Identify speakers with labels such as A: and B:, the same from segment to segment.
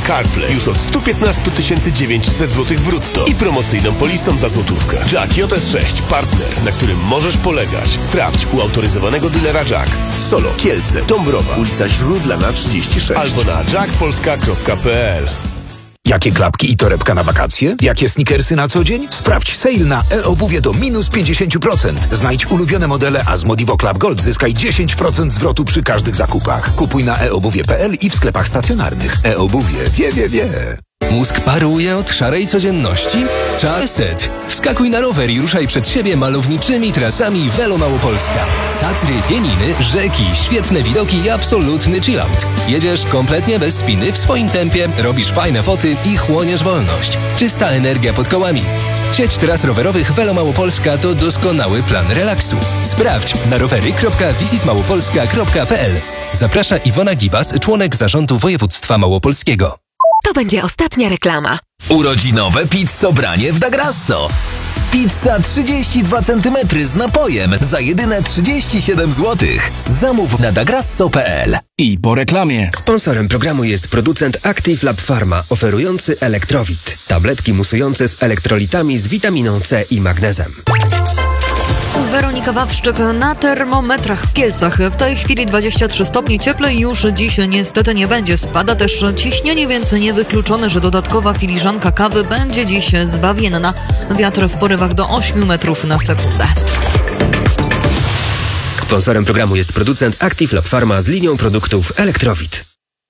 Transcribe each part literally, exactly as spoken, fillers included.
A: CarPlay już od sto piętnaście tysięcy dziewięćset złotych brutto i promocyjną polisą za złotówkę. Jack J S sześć, partner, na którym możesz polegać. Sprawdź u autoryzowanego dealera Jack. Solo, Kielce, Dąbrowa, ulica Źródlana trzydzieści sześć albo na jack polska kropka p l.
B: Jakie klapki i torebka na wakacje? Jakie sneakersy na co dzień? Sprawdź sale na e-obuwie do minus pięćdziesiąt procent. Znajdź ulubione modele, a z Modivo Club Gold zyskaj dziesięć procent zwrotu przy każdych zakupach. Kupuj na e obuwie kropka p l i w sklepach stacjonarnych. E-obuwie wie, wie, wie.
C: Mózg paruje od szarej codzienności? Czas set. Wskakuj na rower i ruszaj przed siebie malowniczymi trasami Velo Małopolska. Tatry, pieniny, rzeki, świetne widoki i absolutny chillout. Jedziesz kompletnie bez spiny, w swoim tempie, robisz fajne foty i chłoniesz wolność. Czysta energia pod kołami. Sieć tras rowerowych Velo Małopolska to doskonały plan relaksu. Sprawdź na rowery kropka visit małopolska kropka p l. Zaprasza Iwona Gibas, członek zarządu województwa małopolskiego.
D: To będzie ostatnia reklama.
E: Urodzinowe pizzobranie w Da Grasso. Pizza trzydzieści dwa centymetry z napojem za jedyne trzydzieści siedem złotych. Zamów na dagrasso kropka p l.
F: I po reklamie.
G: Sponsorem programu jest producent Active Lab Pharma, oferujący Elektrowit. Tabletki musujące z elektrolitami z witaminą C i magnezem.
H: Weronika Wawrzyk na termometrach w Kielcach. W tej chwili dwadzieścia trzy stopnie, cieplej już dziś niestety nie będzie. Spada też ciśnienie, więc niewykluczone, że dodatkowa filiżanka kawy będzie dziś zbawienna. Wiatr w porywach do ośmiu metrów na sekundę.
G: Sponsorem programu jest producent Active Lab Pharma z linią produktów Elektrowit.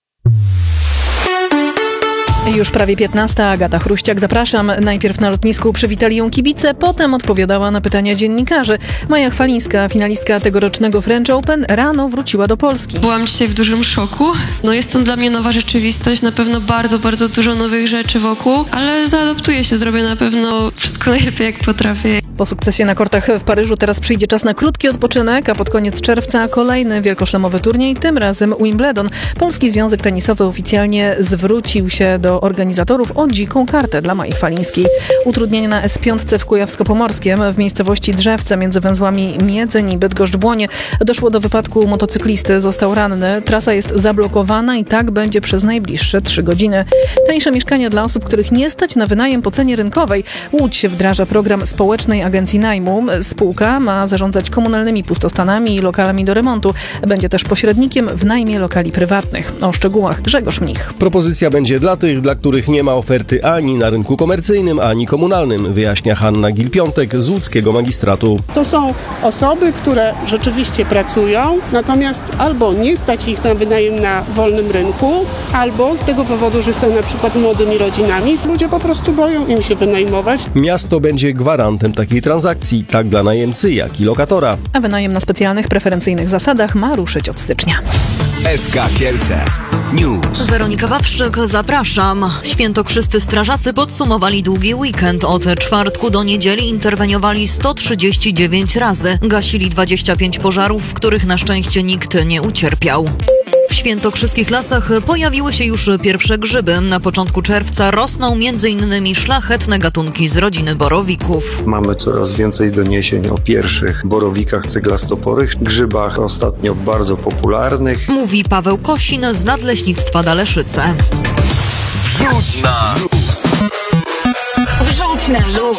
I: Już prawie piętnasta, Agata Chruściak, zapraszam. Najpierw na lotnisku przywitali ją kibice, potem odpowiadała na pytania dziennikarzy. Maja Chwalińska, finalistka tegorocznego French Open, rano wróciła do Polski.
J: Byłam dzisiaj w dużym szoku. No jest to dla mnie nowa rzeczywistość, na pewno bardzo, bardzo dużo nowych rzeczy wokół, ale zaadaptuję się, zrobię na pewno wszystko najlepiej jak potrafię.
I: Po sukcesie na kortach w Paryżu teraz przyjdzie czas na krótki odpoczynek, a pod koniec czerwca kolejny wielkoszlemowy turniej, tym razem Wimbledon. Polski Związek Tenisowy oficjalnie zwrócił się do organizatorów o dziką kartę dla Mai Chwalińskiej. Utrudnienie na S pięć w Kujawsko-Pomorskiem w miejscowości Drzewce między węzłami Miedzeń i Bydgoszcz-Błonie doszło do wypadku motocyklisty. Został ranny. Trasa jest zablokowana i tak będzie przez najbliższe trzy godziny. Tańsze mieszkania dla osób, których nie stać na wynajem po cenie rynkowej. Łódź wdraża program Społecznej Agencji Najmu. Spółka ma zarządzać komunalnymi pustostanami i lokalami do remontu. Będzie też pośrednikiem w najmie lokali prywatnych. O szczegółach Grzegorz Mnich.
K: Propozycja będzie dla tych, dla których nie ma oferty ani na rynku komercyjnym, ani komunalnym, wyjaśnia Hanna Gil-Piątek z łódzkiego magistratu.
L: To są osoby, które rzeczywiście pracują, natomiast albo nie stać ich na wynajem na wolnym rynku, albo z tego powodu, że są na przykład młodymi rodzinami, ludzie po prostu boją im się wynajmować.
K: Miasto będzie gwarantem takiej transakcji, tak dla najemcy, jak i lokatora.
I: A wynajem na specjalnych, preferencyjnych zasadach ma ruszyć od stycznia.
B: S K Kielce News.
H: Weronika Wawrzyk, zapraszam. Świętokrzyscy strażacy podsumowali długi weekend. Od czwartku do niedzieli interweniowali sto trzydzieści dziewięć razy. Gasili dwadzieścia pięć pożarów, w których na szczęście nikt nie ucierpiał. W świętokrzyskich lasach pojawiły się już pierwsze grzyby. Na początku czerwca rosną między innymi szlachetne gatunki z rodziny borowików.
M: Mamy coraz więcej doniesień o pierwszych borowikach ceglastoporych, grzybach ostatnio bardzo popularnych.
H: Mówi Paweł Kosin z Nadleśnictwa Daleszyce.
B: Wrzuć na luz!
D: Wrzuć na luz!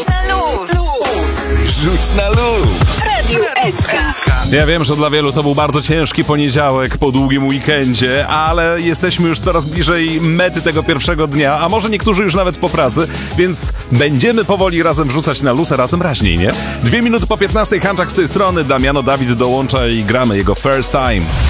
B: Wrzuć na luz!
D: Radio S K.
N: Ja wiem, że dla wielu to był bardzo ciężki poniedziałek po długim weekendzie, ale jesteśmy już coraz bliżej mety tego pierwszego dnia, a może niektórzy już nawet po pracy, więc będziemy powoli razem wrzucać na luz, a razem raźniej, nie? Dwie minuty po piętnastej, Hanczak z tej strony, Damiano Dawid dołącza i gramy jego First Time.